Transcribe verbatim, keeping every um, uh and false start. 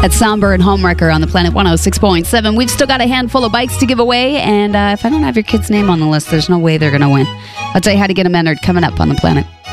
That's Somber and Homewrecker on the Planet one oh six point seven. We've still got a handful of bikes to give away, and uh, if I don't have your kid's name on the list, there's no way they're going to win. I'll tell you how to get them entered coming up on the Planet.